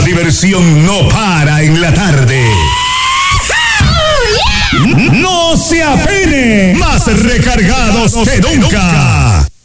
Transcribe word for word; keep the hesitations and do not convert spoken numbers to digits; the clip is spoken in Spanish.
diversión no para en la tarde. No se apene, más recargados que nunca.